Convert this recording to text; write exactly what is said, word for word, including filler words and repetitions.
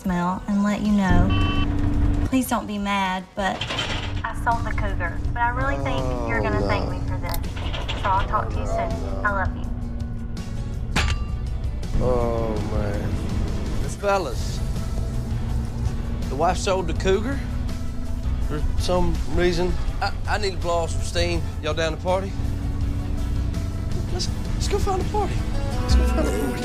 voicemail and let you know. Please don't be mad, but I sold the cougar. But I really think Oh, you're gonna no. thank me for this. So I'll talk to you soon. I love you. Oh, man. Fellas, the wife sold the cougar? For some reason. I, I need to blow off some steam. Y'all down to party? Let's, let's go find a party. Let's go find a party.